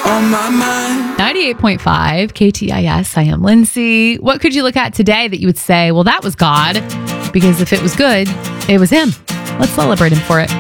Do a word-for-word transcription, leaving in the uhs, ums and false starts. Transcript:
on my mind. ninety-eight point five K T I S. I am Lindsay. What could you look at today that you would say, well, that was God? Because if it was good, it was him. Let's celebrate him for it.